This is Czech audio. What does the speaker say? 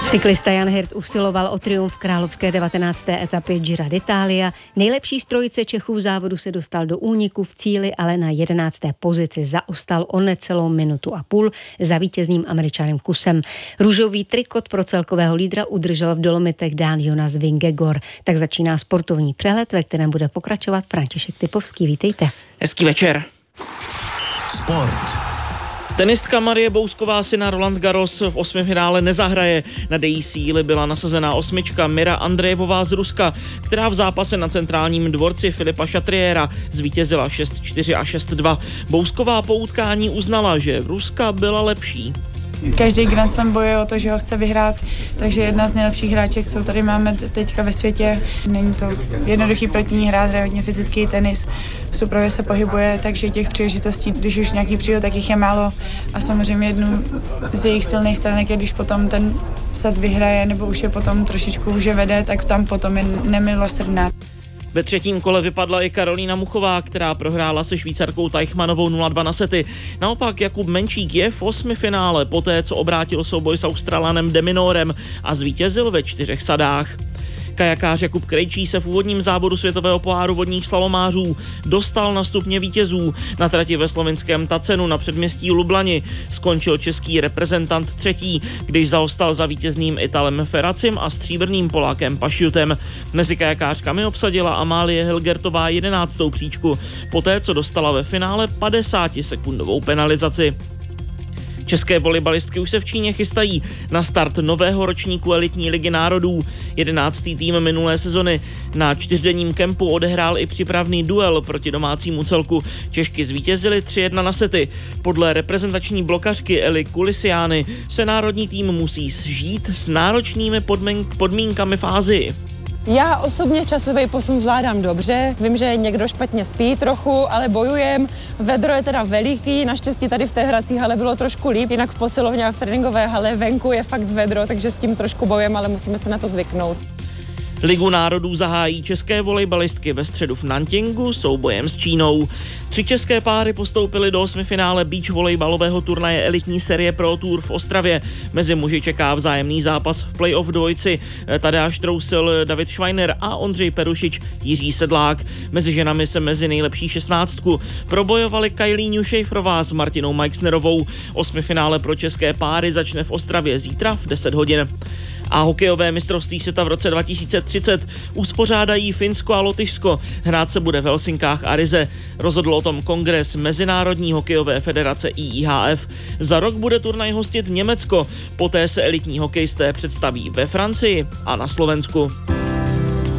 Cyklista Jan Hirt usiloval o triumf v královské 19. etapě Gira d'Italia. Nejlepší z trojice Čechů v závodu se dostal do úniku v cíli, ale na 11. pozici zaostal o necelou minutu a půl za vítězným Američanem Kusem. Růžový trikot pro celkového lídra udržel v Dolomitech dán Jonas Vingegaard. Tak začíná sportovní přehled, ve kterém bude pokračovat František Typovský. Vítejte. Hezký večer. Sport. Tenistka Marie Bousková si na Roland Garros v 8. finále nezahraje. Na její síly byla nasazená osmička Mira Andrejevová z Ruska, která v zápase na centrálním dvorci Filipa Chatriera zvítězila 6-4 a 6-2. Bousková po utkání uznala, že Ruska byla lepší. Každý Grand Slam bojuje o to, že ho chce vyhrát, takže jedna z nejlepších hráček, co tady máme teďka ve světě. Není to jednoduchý proti ní hrát, hraje hodně fyzický tenis, super se pohybuje, takže těch příležitostí, když už nějaký přijde, tak jich je málo. A samozřejmě jednu z jejich silných stránek je, když potom ten set vyhraje, nebo už je potom trošičku hůře vede, tak tam potom je nemilosrdná. Ve třetím kole vypadla i Karolína Muchová, která prohrála se Švýcarkou Teichmannovou 0-2 na sety. Naopak Jakub Menčík je v 8. finále poté, co obrátil souboj s Australanem De Minorem a zvítězil ve 4 sadách. Kajakář Jakub Krejčí se v úvodním závodu světového poháru vodních slalomářů dostal na stupně vítězů. Na trati ve slovinském Tacenu na předměstí Lublani skončil český reprezentant třetí, když zaostal za vítězným Italem Ferracim a stříbrným Polákem Pašjutem. Mezi kajakářkami obsadila Amálie Hilgertová 11. příčku, poté co dostala ve finále 50sekundovou penalizaci. České volejbalistky už se v Číně chystají na start nového ročníku elitní ligy národů. 11. tým minulé sezony na 4denním kempu odehrál i přípravný duel proti domácímu celku. Češky zvítězily 3-1 na sety. Podle reprezentační blokařky Eli Kulisiány se národní tým musí sžít s náročnými podmínkami v Asii. Já osobně časový posun zvládám dobře, vím, že někdo špatně spí trochu, ale bojujem. Vedro je teda veliký, naštěstí tady v té hrací hale bylo trošku líp, jinak v posilovně a v tréninkové hale venku je fakt vedro, takže s tím trošku bojujem, ale musíme se na to zvyknout. Ligu národů zahájí české volejbalistky ve středu v Nanjingu soubojem s Čínou. 3 české páry postoupily do 8. finále beach volejbalového turnaje elitní série Pro Tour v Ostravě. Mezi muži čeká vzájemný zápas v playoff dvojici. Tadeáš Trousil, David Schweiner a Ondřej Perušič, Jiří Sedlák. Mezi ženami se mezi nejlepší 16 probojovali Kylie Newshaferová s Martinou Meixnerovou. 8. finále pro české páry začne v Ostravě zítra v 10 hodin. A hokejové mistrovství světa v roce 2030 uspořádají Finsko a Lotyšsko. Hrát se bude v Helsinkách a Rize. Rozhodl o tom kongres Mezinárodní hokejové federace IIHF. Za rok bude turnaj hostit Německo. Poté se elitní hokejisté představí ve Francii a na Slovensku.